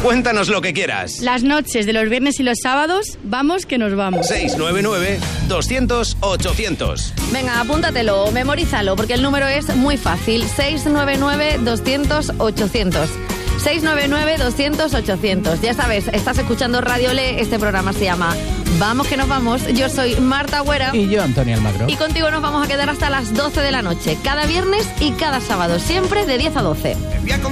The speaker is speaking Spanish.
Cuéntanos lo que quieras. Las noches de los viernes y los sábados, vamos que nos vamos. 699-200-800. Venga, apúntatelo, memorízalo, porque el número es muy fácil. 699-200-800. 699-200-800. Ya sabes, estás escuchando Radio Le. Este programa se llama Vamos que nos vamos. Yo soy Marta Agüera. Y yo, Antonio Almagro. Y contigo nos vamos a quedar hasta las 12 de la noche. Cada viernes y cada sábado. Siempre de 10 a 12.